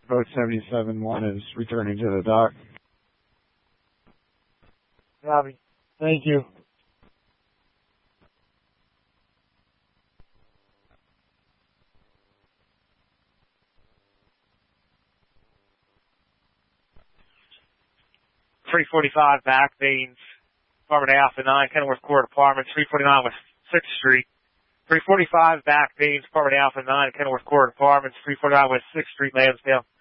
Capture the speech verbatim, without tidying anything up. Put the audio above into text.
boat seventy-seven one is returning to the dock. Copy. Thank you. three forty-five back, Baines, Apartment Alpha nine, Kenilworth Court Apartments, three forty-nine West sixth Street. three forty-five back, Baines, Apartment Alpha nine, Kenilworth Court Apartments, three forty-nine West sixth Street, Lansdale.